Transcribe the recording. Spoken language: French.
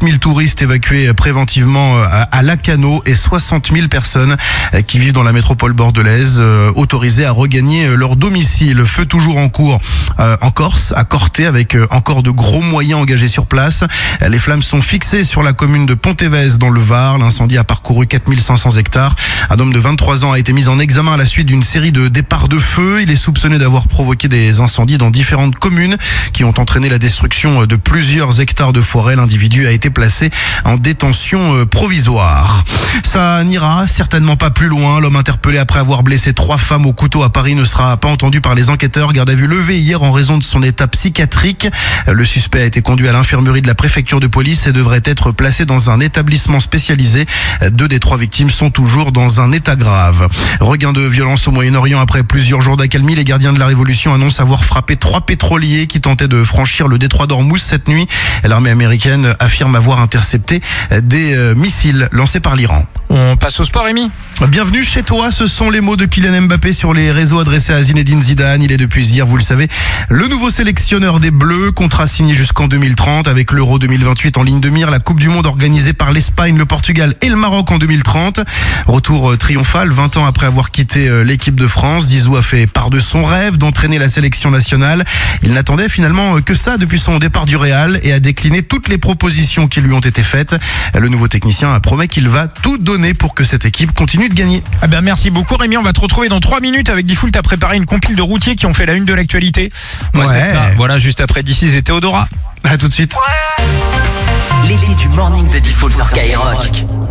7000 touristes évacués préventivement à Lacanau et 60 000 personnes qui vivent dans la métropole bordelaise autorisées à regagner leur domicile. Feu toujours en cours en Corse, à Corté, avec encore de gros moyens engagés sur place. Les flammes sont fixées sur la commune de Pontévez dans le Var. L'incendie a parcouru 4500 hectares. Un homme de 23 ans a été mis en examen à la suite d'une série de départs de feu. Il est soupçonné d'avoir provoqué des incendies dans différentes communes qui ont entraîné la destruction de plusieurs hectares de forêt. L'individu a été placé en détention provisoire. Ça n'ira certainement pas plus loin. L'homme interpellé après avoir blessé 3 femmes au couteau à Paris ne sera pas entendu par les enquêteurs. Garde à vue levée hier en raison de son état psychiatrique. Le suspect a été conduit à l'infirmerie de la préfecture de police et devrait être placé dans un établissement spécialisé. 2 des 3 victimes sont toujours dans un état grave. Regain de violence au Moyen-Orient après plusieurs jours d'accalmie. Les gardiens de la Révolution annoncent avoir frappé 3 pétroliers qui tentaient de franchir le détroit d'Ormuz cette nuit. L'armée américaine affirme avoir intercepté des missiles lancés par l'Iran. On passe au sport, Rémi. Bienvenue chez toi, ce sont les mots de Kylian Mbappé sur les réseaux adressés à Zinedine Zidane. Il est depuis hier, vous le savez, le nouveau sélectionneur des Bleus, contrat signé jusqu'en 2030 avec l'Euro 2028 en ligne de mire, la Coupe du Monde organisée par l'Espagne, le Portugal et le Maroc en 2030. Retour triomphal, 20 ans après avoir quitté l'équipe de France. Zizou a fait part de son rêve d'entraîner la sélection nationale. Il n'attendait finalement que ça depuis son départ du Real et a décliné toutes les propositions qui lui ont été faites. Le nouveau technicien promet qu'il va tout donner pour que cette équipe continue de gagner. Ah ben merci beaucoup, Rémi. On va te retrouver dans 3 minutes avec Diffoul. T'as préparé une compile de routiers qui ont fait la une de l'actualité. On va se mettre ça. Voilà, juste après DC's et Théodora. À tout de suite. L'été du morning de Diffoul sur Skyrock.